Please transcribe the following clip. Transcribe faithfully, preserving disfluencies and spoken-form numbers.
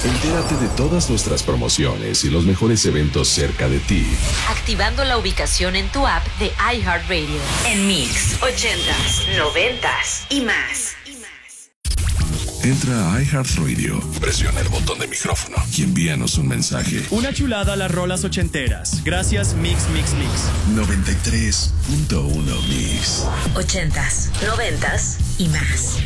Entérate de todas nuestras promociones y los mejores eventos cerca de ti. Activando la ubicación en tu app de iHeartRadio. En Mix, ochentas, noventas y más. Entra a iHeartRadio, presiona el botón de micrófono y envíanos un mensaje. Una chulada a las rolas ochenteras. Gracias, Mix, Mix, Mix. noventa y tres punto uno Mix. Ochentas, noventas y más.